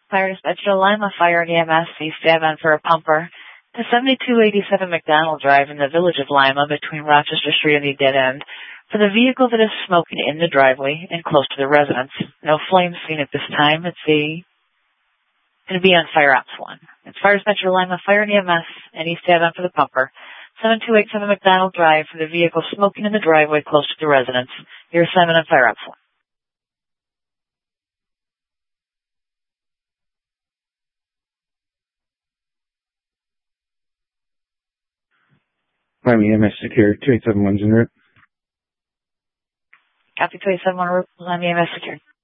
Fire dispatcher Lima Fire and EMS, East Avon for a pumper. To 7287 McDonald Drive in the village of Lima between Rochester Street and the dead end for the vehicle that is smoking in the driveway and close to the residence. No flames seen at this time. It's going to be on Fire Ops 1. It's Fire dispatcher Lima Fire and EMS and East Avon for the pumper. 7287 McDonald Drive for the vehicle smoking in the driveway close to the residence. Your assignment on Fire Ops 1. Miami EMS Secure, 2871's en route. Copy 287 Miami EMS Secure.